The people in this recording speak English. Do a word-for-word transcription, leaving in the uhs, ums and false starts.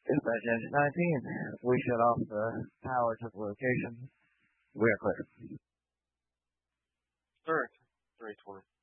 Dispatch engine nineteen, we shut off the power to the location. We are clear. Sir, three twenty.